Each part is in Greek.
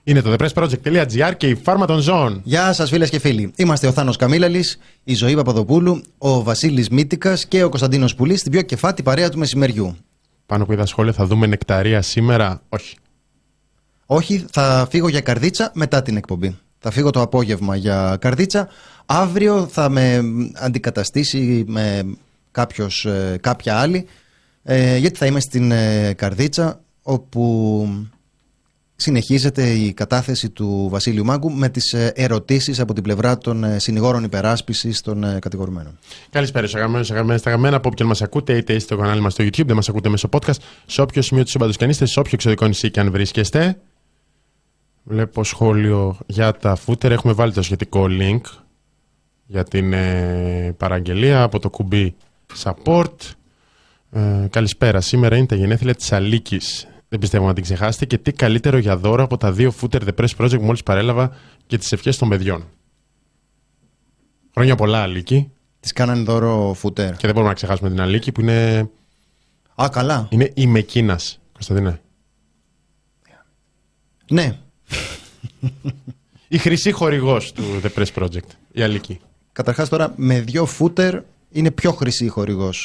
Είναι το thepressproject.gr και η φάρμα των ζώων. Γεια σας φίλες και φίλοι. Είμαστε ο Θάνος Καμίλαλης, η Ζωή Παπαδοπούλου, ο Βασίλης Μύτικας και ο Κωνσταντίνος Πουλής στην πιο κεφάτη παρέα του μεσημεριού. Πάνω που είδα σχόλια, θα δούμε νεκταρία σήμερα. Όχι. Όχι, θα φύγω για καρδίτσα μετά την εκπομπή. Θα φύγω το απόγευμα για καρδίτσα. Αύριο θα με αντικαταστήσει με κάποια άλλη, γιατί θα είμαι στην καρδίτσα, όπου συνεχίζεται η κατάθεση του Βασίλειου Μάγκου με τις ερωτήσεις από την πλευρά των συνηγόρων υπεράσπισης των κατηγορουμένων. Καλησπέρα στους αγαπημένους, στα αγαπημένα από όποιον μας ακούτε, είτε είστε στο κανάλι μας στο YouTube, είτε μας ακούτε μέσω podcast, σε όποιο σημείο του σύμπαντος και αν είστε, σε όποιο εξωτερικό νησί και αν βρίσκεστε. Βλέπω σχόλιο για τα footer. Έχουμε βάλει το σχετικό link για την παραγγελία από το κουμπί support. Καλησπέρα. Σήμερα είναι τα γενέθλια της Αλίκης. Δεν πιστεύω να την ξεχάσετε. Και τι καλύτερο για δώρο από τα 2 footer The Press Project που μόλις παρέλαβα και τις ευχές των παιδιών. Χρόνια πολλά, Αλίκη. Της κάνανε δώρο footer. Και δεν μπορούμε να ξεχάσουμε την Αλίκη που είναι. Α, καλά. Είναι η Μεκίνας, Κωνσταντίνε. Ναι. Η χρυσή χορηγός του The Press Project, η Αλίκη. Καταρχάς τώρα με 2 footer είναι πιο χρυσή χορηγός.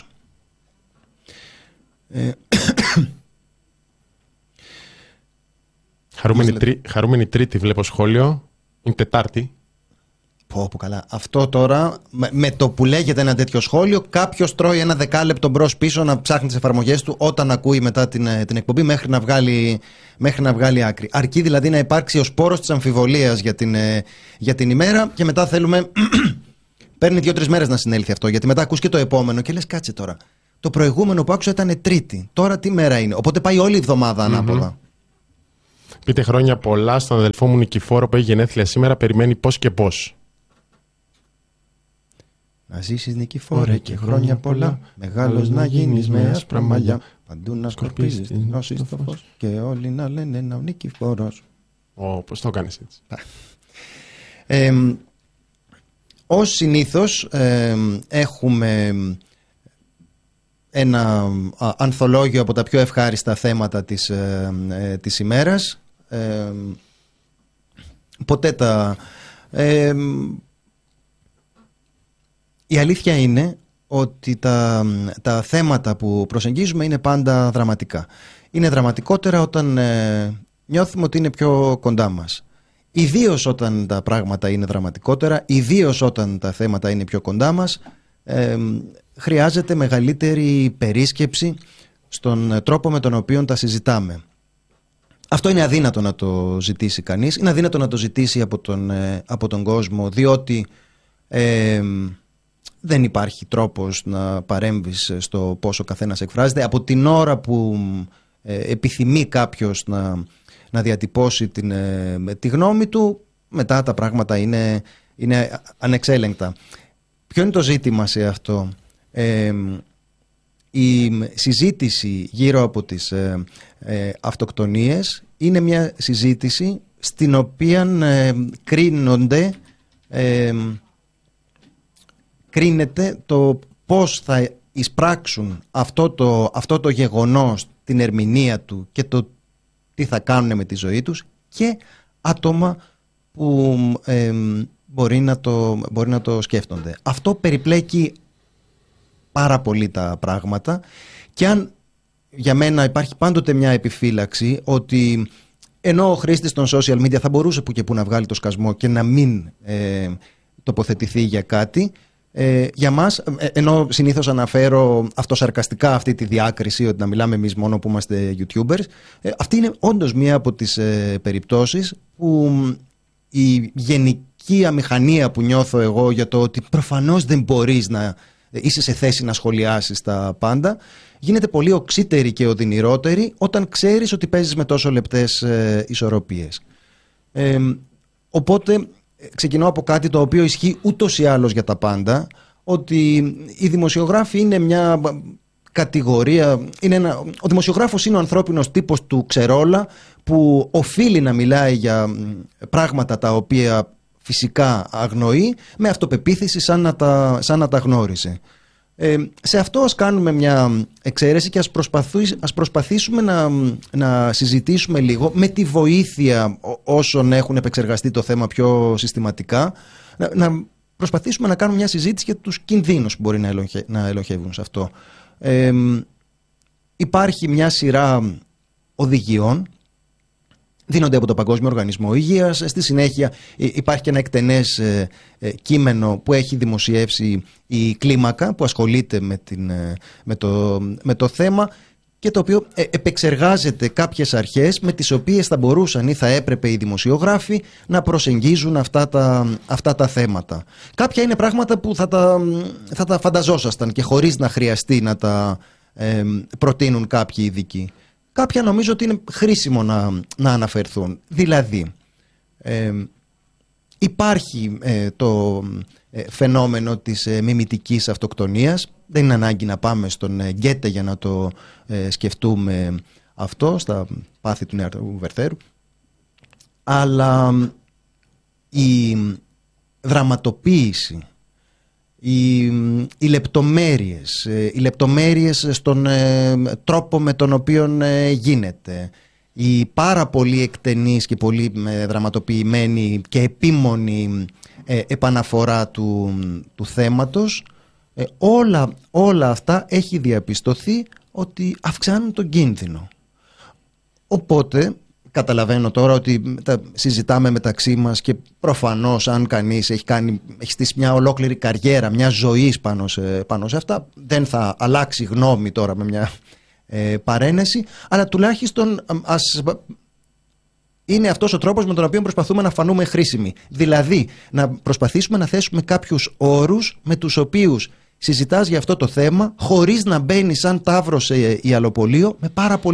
Χαρούμενη Τρίτη βλέπω σχόλιο. Είναι Τετάρτη. Πω καλά. Αυτό τώρα με το που λέγεται ένα τέτοιο σχόλιο, κάποιος τρώει ένα δεκάλεπτο μπρος πίσω να ψάχνει τις εφαρμογές του όταν ακούει μετά την εκπομπή μέχρι να βγάλει άκρη. Αρκεί δηλαδή να υπάρξει ο σπόρος της αμφιβολίας για την ημέρα και μετά θέλουμε. Παίρνει 2-3 μέρες να συνέλθει αυτό, γιατί μετά ακούς και το επόμενο και λες κάτσε τώρα. Το προηγούμενο που άκουσα ήταν Τρίτη. Τώρα τι μέρα είναι? Οπότε πάει όλη η εβδομάδα ανάποδα. Πείτε χρόνια πολλά στον αδελφό μου Νικηφόρο που έχει γενέθλια σήμερα. Περιμένει πώς και πώς. Να ζήσεις Νικηφόρε και χρόνια πολλά. Μεγάλος να γίνεις με άσπρα μαλλιά. Παντού να σκορπίζεις την γνώση στο φως. Και όλοι να λένε να ο Νικηφόρος. Πώς το κάνεις έτσι? Ως συνήθως έχουμε ένα ανθολόγιο από τα πιο ευχάριστα θέματα της ημέρας. Ποτέ η αλήθεια είναι ότι τα θέματα που προσεγγίζουμε είναι πάντα δραματικά. Είναι δραματικότερα όταν νιώθουμε ότι είναι πιο κοντά μας. Ιδίως όταν τα πράγματα είναι δραματικότερα, ιδίως όταν τα θέματα είναι πιο κοντά μας, χρειάζεται μεγαλύτερη περίσκεψη στον τρόπο με τον οποίο τα συζητάμε. Αυτό είναι αδύνατο να το ζητήσει κανείς, είναι αδύνατο να το ζητήσει από τον κόσμο, διότι δεν υπάρχει τρόπος να παρέμβεις στο πόσο καθένας εκφράζεται. Από την ώρα που επιθυμεί κάποιος να διατυπώσει τη γνώμη του, μετά τα πράγματα είναι ανεξέλεγκτα. Ποιο είναι το ζήτημα σε αυτό? Η συζήτηση γύρω από τις αυτοκτονίες είναι μια συζήτηση στην οποία κρίνεται το πώς θα εισπράξουν αυτό το γεγονός, την ερμηνεία του και το τι θα κάνουν με τη ζωή τους και άτομα που μπορεί να το σκέφτονται. Αυτό περιπλέκει πάρα πολύ τα πράγματα και αν για μένα υπάρχει πάντοτε μια επιφύλαξη ότι ενώ ο χρήστης των social media θα μπορούσε που και που να βγάλει το σκασμό και να μην τοποθετηθεί για κάτι, για μας, ενώ συνήθως αναφέρω αυτοσαρκαστικά αυτή τη διάκριση ότι να μιλάμε εμείς μόνο που είμαστε YouTubers, αυτή είναι όντως μία από τις περιπτώσεις που η γενική αμηχανία που νιώθω εγώ για το ότι προφανώς δεν μπορείς να είσαι σε θέση να σχολιάσεις τα πάντα, γίνεται πολύ οξύτερη και οδυνηρότερη όταν ξέρεις ότι παίζεις με τόσο λεπτές ισορροπίες. Οπότε ξεκινώ από κάτι το οποίο ισχύει ούτως ή άλλως για τα πάντα, ότι οι δημοσιογράφοι είναι μια κατηγορία, ο δημοσιογράφος είναι ο ανθρώπινος τύπος του ξερόλα που οφείλει να μιλάει για πράγματα τα οποία φυσικά αγνοεί με αυτοπεποίθηση σαν να τα γνώρισε. Σε αυτό ας κάνουμε μια εξαίρεση και ας προσπαθήσουμε να συζητήσουμε λίγο με τη βοήθεια όσων έχουν επεξεργαστεί το θέμα πιο συστηματικά, να προσπαθήσουμε να κάνουμε μια συζήτηση για τους κινδύνους που μπορεί να ελοχεύουν σε αυτό. Υπάρχει μια σειρά οδηγιών, δίνονται από το Παγκόσμιο Οργανισμό Υγείας. Στη συνέχεια υπάρχει και ένα εκτενές κείμενο που έχει δημοσιεύσει η Κλίμακα, που ασχολείται με το θέμα και το οποίο επεξεργάζεται κάποιες αρχές με τις οποίες θα μπορούσαν ή θα έπρεπε οι δημοσιογράφοι να προσεγγίζουν αυτά τα θέματα. Κάποια είναι πράγματα που θα τα φανταζόσασταν και χωρίς να χρειαστεί να τα προτείνουν κάποιοι ειδικοί. Κάποια νομίζω ότι είναι χρήσιμο να αναφερθούν. Δηλαδή, υπάρχει το φαινόμενο της μιμητικής αυτοκτονίας. Δεν είναι ανάγκη να πάμε στον Γκέτε για να το σκεφτούμε αυτό, στα πάθη του Νέου Βερθέρου. Αλλά η δραματοποίηση, οι λεπτομέρειες στον τρόπο με τον οποίο γίνεται, η πάρα πολύ εκτενής και πολύ δραματοποιημένη και επίμονη επαναφορά του θέματος, όλα αυτά έχει διαπιστωθεί ότι αυξάνουν τον κίνδυνο. Οπότε καταλαβαίνω τώρα ότι τα συζητάμε μεταξύ μας και προφανώς αν κανείς έχει στήσει μια ολόκληρη καριέρα, μια ζωή πάνω σε αυτά, δεν θα αλλάξει γνώμη τώρα με μια παρένεση, αλλά τουλάχιστον είναι αυτός ο τρόπος με τον οποίο προσπαθούμε να φανούμε χρήσιμοι. Δηλαδή να προσπαθήσουμε να θέσουμε κάποιους όρους με τους οποίους συζητάς για αυτό το θέμα χωρίς να μπαίνει σαν ταύρος σε ιαλοπολείο με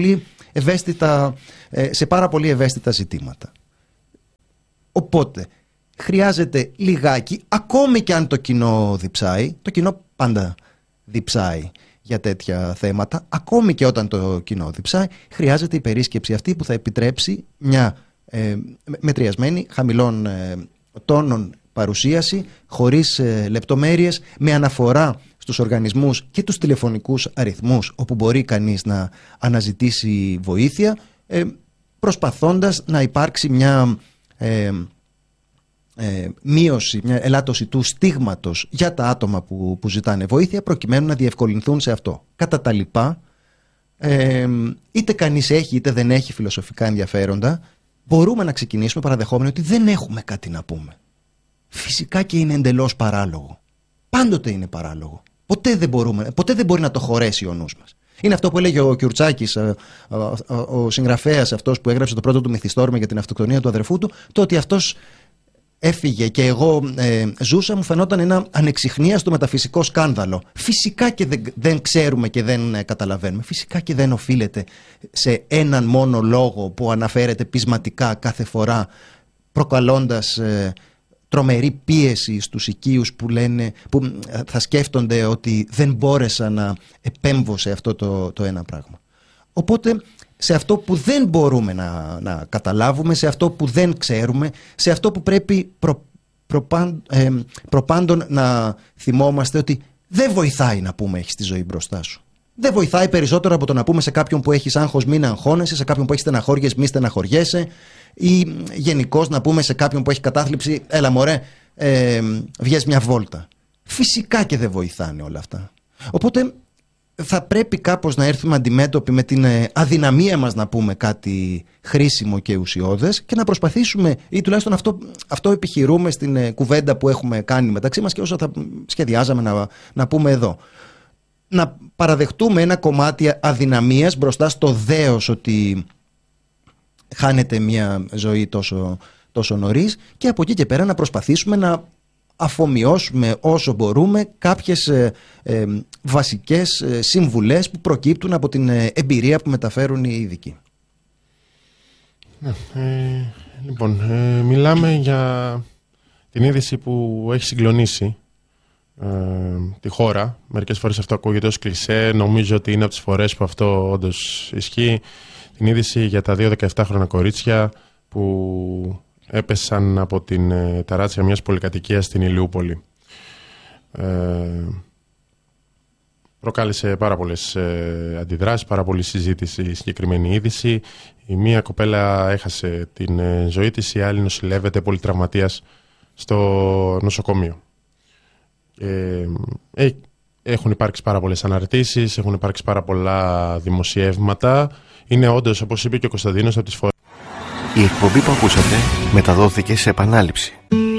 σε πάρα πολύ ευαίσθητα ζητήματα. Οπότε χρειάζεται λιγάκι, ακόμη και αν το κοινό διψάει, το κοινό πάντα διψάει για τέτοια θέματα, ακόμη και όταν το κοινό διψάει, χρειάζεται η περίσκεψη αυτή που θα επιτρέψει μια μετριασμένη, χαμηλών τόνων παρουσίαση, χωρίς λεπτομέρειες, με αναφορά στους οργανισμούς και τους τηλεφωνικούς αριθμούς όπου μπορεί κανείς να αναζητήσει βοήθεια, προσπαθώντας να υπάρξει μια μείωση, μια ελάττωση του στίγματος για τα άτομα που ζητάνε βοήθεια, προκειμένου να διευκολυνθούν σε αυτό. Κατά τα λοιπά, είτε κανείς έχει είτε δεν έχει φιλοσοφικά ενδιαφέροντα, μπορούμε να ξεκινήσουμε παραδεχόμενοι ότι δεν έχουμε κάτι να πούμε. Φυσικά και είναι εντελώς παράλογο. Πάντοτε είναι παράλογο. Ποτέ δεν μπορεί να το χωρέσει ο νους μας. Είναι αυτό που έλεγε ο Κιουρτσάκης, ο συγγραφέας αυτός που έγραψε το πρώτο του μυθιστόρημα για την αυτοκτονία του αδερφού του, το ότι αυτός έφυγε και εγώ ζούσα, μου φαινόταν ένα ανεξιχνίαστο μεταφυσικό σκάνδαλο. Φυσικά και δεν ξέρουμε και δεν καταλαβαίνουμε. Φυσικά και δεν οφείλεται σε έναν μόνο λόγο που αναφέρεται πεισματικά κάθε φορά, προκαλώντας τρομερή πίεση στους οικείους που θα σκέφτονται ότι δεν μπόρεσα να επέμβω σε αυτό το ένα πράγμα. Οπότε σε αυτό που δεν μπορούμε να καταλάβουμε, σε αυτό που δεν ξέρουμε, σε αυτό που πρέπει προπάντων να θυμόμαστε ότι δεν βοηθάει να πούμε έχεις τη ζωή μπροστά σου. Δεν βοηθάει περισσότερο από το να πούμε σε κάποιον που έχεις άγχος μην αγχώνεσαι, σε κάποιον που έχει στεναχώριες μη στεναχωριέσαι, ή γενικώς να πούμε σε κάποιον που έχει κατάθλιψη έλα μωρέ, βγες μια βόλτα. Φυσικά και δεν βοηθάνε όλα αυτά. Οπότε θα πρέπει κάπως να έρθουμε αντιμέτωποι με την αδυναμία μας να πούμε κάτι χρήσιμο και ουσιώδες και να προσπαθήσουμε, ή τουλάχιστον αυτό επιχειρούμε στην κουβέντα που έχουμε κάνει μεταξύ μας και όσο θα σχεδιάζαμε να πούμε εδώ. Να παραδεχτούμε ένα κομμάτι αδυναμίας μπροστά στο δέος ότι χάνεται μια ζωή τόσο νωρίς και από εκεί και πέρα να προσπαθήσουμε να αφομοιώσουμε όσο μπορούμε κάποιες βασικές συμβουλές που προκύπτουν από την εμπειρία που μεταφέρουν οι ειδικοί. Λοιπόν, μιλάμε για την είδηση που έχει συγκλονίσει τη χώρα. Μερικές φορές αυτό ακούγεται ως κλισέ. Νομίζω ότι είναι από τις φορές που αυτό όντως ισχύει. Την είδηση για τα 2 17χρονα κορίτσια που έπεσαν από την ταράτσια μιας πολυκατοικίας στην Ηλιούπολη. Προκάλεσε πάρα πολλές αντιδράσεις, πάρα πολλή συζήτηση η συγκεκριμένη είδηση. Η μία κοπέλα έχασε την ζωή της, η άλλη νοσηλεύεται πολυτραυματίας στο νοσοκομείο. Έχουν υπάρξει πάρα πολλές αναρτήσεις, έχουν υπάρξει πάρα πολλά δημοσιεύματα. Είναι όντως, όπως είπε και ο Κωνσταντίνος, από τις φορές. Η εκπομπή που ακούσατε μεταδόθηκε σε επανάληψη.